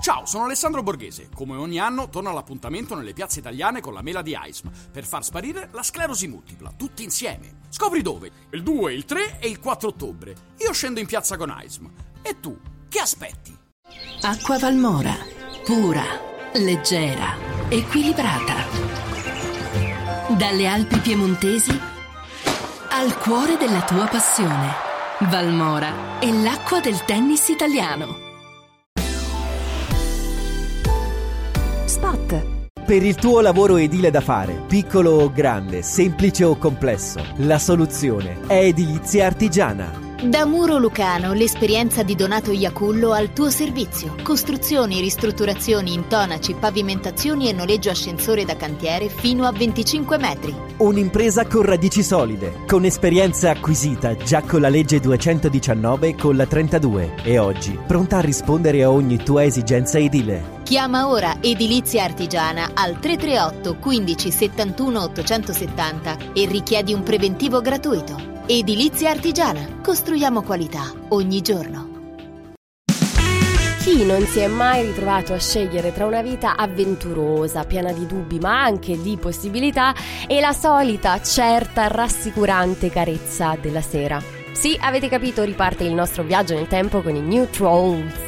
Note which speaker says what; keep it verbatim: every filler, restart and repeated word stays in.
Speaker 1: Ciao, sono Alessandro Borghese. Come ogni anno torno all'appuntamento nelle piazze italiane con la mela di A I S M per far sparire la sclerosi multipla, tutti insieme. Scopri dove? Il due, il tre e il quattro ottobre. Io scendo in piazza con A I S M. E tu, che aspetti?
Speaker 2: Acqua Valmora, pura, leggera, equilibrata. Dalle Alpi piemontesi al cuore della tua passione. Valmora è l'acqua del tennis italiano.
Speaker 3: Spot. Per il tuo lavoro edile da fare, piccolo o grande, semplice o complesso, la soluzione è Edilizia Artigiana.
Speaker 4: Da Muro Lucano, l'esperienza di Donato Iacullo al tuo servizio. Costruzioni, ristrutturazioni, intonaci, pavimentazioni e noleggio ascensore da cantiere fino a venticinque metri.
Speaker 3: Un'impresa con radici solide, con esperienza acquisita già con la legge duecentodiciannove e con la trentadue e oggi pronta a rispondere a ogni tua esigenza edile.
Speaker 4: Chiama ora Edilizia Artigiana al tre tre otto quindici settantuno ottocentosettanta e richiedi un preventivo gratuito. Edilizia Artigiana. Costruiamo qualità ogni giorno.
Speaker 5: Chi non si è mai ritrovato a scegliere tra una vita avventurosa, piena di dubbi ma anche di possibilità, e la solita, certa, rassicurante carezza della sera? Sì, avete capito, riparte il nostro viaggio nel tempo con i New Trolls.